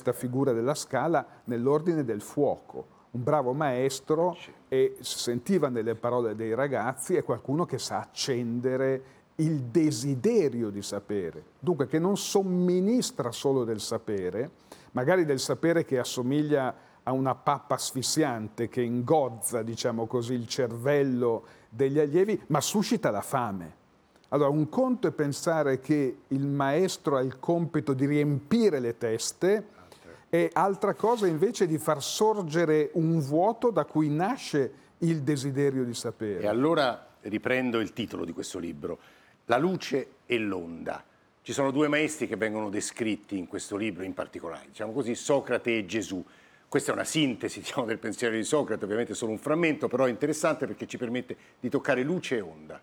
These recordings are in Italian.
questa figura della scala nell'ordine del fuoco. Un bravo maestro e si sentiva nelle parole dei ragazzi è qualcuno che sa accendere il desiderio di sapere, dunque che non somministra solo del sapere, magari del sapere che assomiglia a una pappa asfissiante che ingozza, diciamo così, il cervello degli allievi, ma suscita la fame. Allora, un conto è pensare che il maestro ha il compito di riempire le teste e altra cosa invece di far sorgere un vuoto da cui nasce il desiderio di sapere. E allora riprendo il titolo di questo libro, La luce e l'onda. Ci sono due maestri che vengono descritti in questo libro in particolare, diciamo così, Socrate e Gesù. Questa è una sintesi, diciamo, del pensiero di Socrate, ovviamente solo un frammento, però è interessante perché ci permette di toccare luce e onda.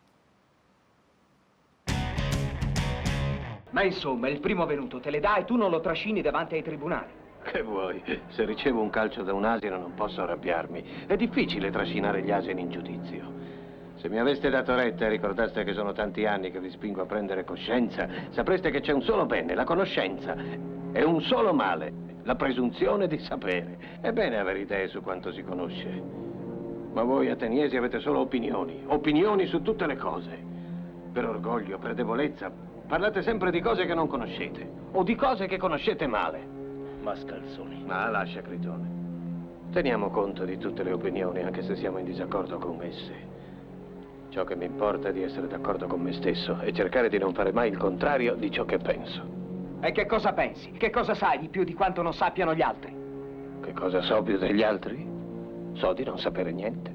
Ma insomma, il primo venuto te le dà e tu non lo trascini davanti ai tribunali. Che vuoi? Se ricevo un calcio da un asino non posso arrabbiarmi. È difficile trascinare gli asini in giudizio. Se mi aveste dato retta e ricordaste che sono tanti anni che vi spingo a prendere coscienza, sapreste che c'è un solo bene, la conoscenza, e un solo male, la presunzione di sapere. È bene avere idee su quanto si conosce. Ma voi ateniesi avete solo opinioni su tutte le cose. Per orgoglio, per debolezza, parlate sempre di cose che non conoscete, o di cose che conoscete male. Mascalzoni. Ma lascia, Critone. Teniamo conto di tutte le opinioni, anche se siamo in disaccordo con esse. Ciò che mi importa è di essere d'accordo con me stesso e cercare di non fare mai il contrario di ciò che penso. E che cosa pensi? Che cosa sai di più di quanto non sappiano gli altri? Che cosa so più degli altri? So di non sapere niente.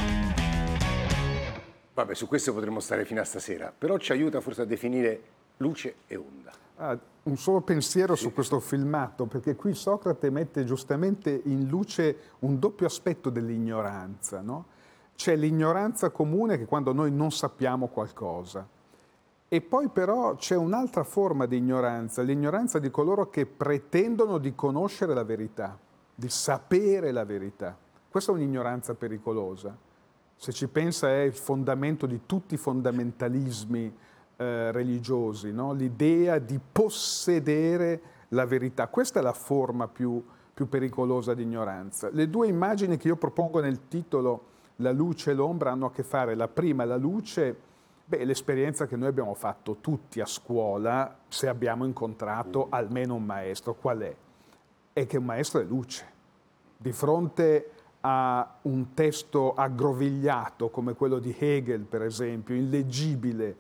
Vabbè, su questo potremmo stare fino a stasera, però ci aiuta forse a definire luce e onda. Un solo pensiero su questo filmato, perché qui Socrate mette giustamente in luce un doppio aspetto dell'ignoranza, no? C'è l'ignoranza comune che è quando noi non sappiamo qualcosa. E poi però c'è un'altra forma di ignoranza, l'ignoranza di coloro che pretendono di conoscere la verità, di sapere la verità. Questa è un'ignoranza pericolosa. Se ci pensa è il fondamento di tutti i fondamentalismi religiosi, no? L'idea di possedere la verità. Questa è la forma più pericolosa di ignoranza. Le due immagini che io propongo nel titolo, La luce e l'ombra, hanno a che fare, la prima, la luce, l'esperienza che noi abbiamo fatto tutti a scuola, se abbiamo incontrato almeno un maestro. Qual è? È che un maestro è luce. Di fronte a un testo aggrovigliato come quello di Hegel, per esempio, illeggibile,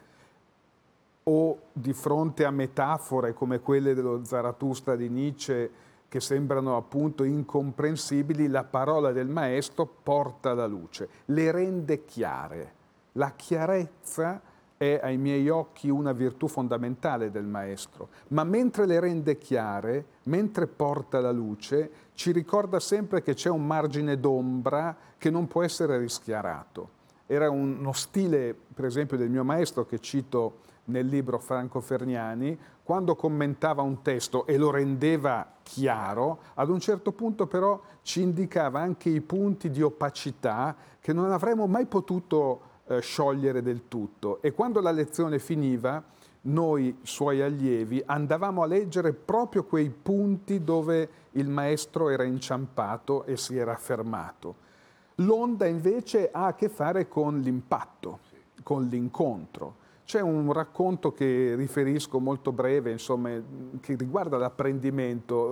o di fronte a metafore come quelle dello Zarathustra di Nietzsche che sembrano appunto incomprensibili, la parola del maestro porta la luce, le rende chiare. La chiarezza è ai miei occhi una virtù fondamentale del maestro, ma mentre le rende chiare, mentre porta la luce, ci ricorda sempre che c'è un margine d'ombra che non può essere rischiarato. Era uno stile, per esempio, del mio maestro che cito nel libro Franco Ferniani, quando commentava un testo e lo rendeva chiaro, ad un certo punto però ci indicava anche i punti di opacità che non avremmo mai potuto sciogliere del tutto. E quando la lezione finiva, noi, suoi allievi, andavamo a leggere proprio quei punti dove il maestro era inciampato e si era fermato. L'onda invece ha a che fare con l'impatto, con l'incontro. C'è un racconto che riferisco molto breve, insomma, che riguarda l'apprendimento.